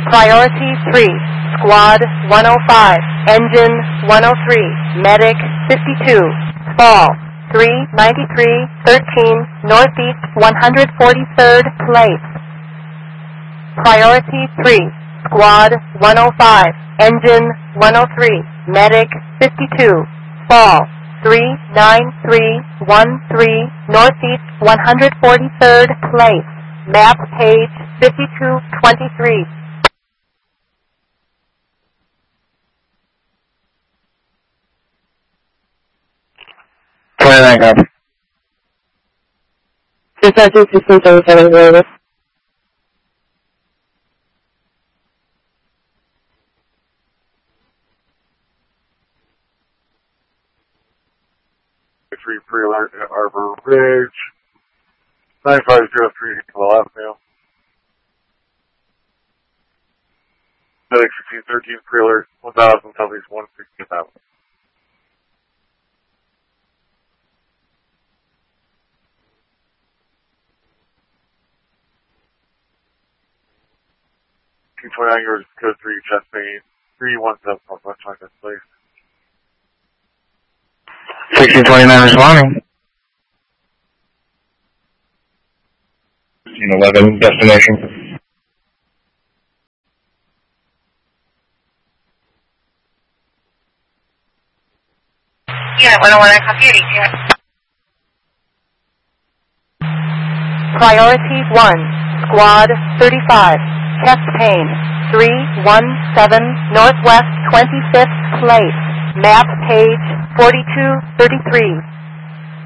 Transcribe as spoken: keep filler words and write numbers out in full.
Priority three, Squad one oh five, Engine one oh three, Medic fifty-two, Fall three ninety-three thirteen, Northeast one hundred forty-third place. Priority three, Squad one oh five, Engine one oh three, Medic fifty-two, Fall three nine three one three, Northeast one hundred forty-third place. Map page fifty-two twenty-three. twenty-nine, copy. six nine two, sixteen seventy-seven, go over. three pre-alert at Arbor Ridge. nine five zero three, Hill Avenue. Medic sixteen thirteen, pre-alert, one thousand, Southeast one sixteenth Avenue. two twenty-nine, yours, code three, chest pain, three one seven, Northwest twenty-fifth place. sixteen twenty-nine responding. sixteen eleven, destination. Unit one oh one, I copy you. Yeah. Priority one, Squad thirty-five, chest pain, three one seven, Northwest twenty-fifth place. Map page forty-two thirty-three.